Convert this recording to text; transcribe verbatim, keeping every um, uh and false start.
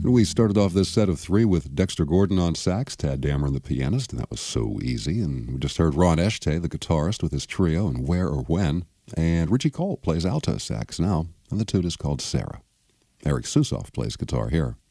And we started off this set of three with Dexter Gordon on sax, Tad Dameron the pianist, and that was so easy. And we just heard Ron Eshte, the guitarist, with his trio and Where or When. And Richie Cole plays alto sax now, and the tune is called Sarah. Eric Susoff plays guitar here.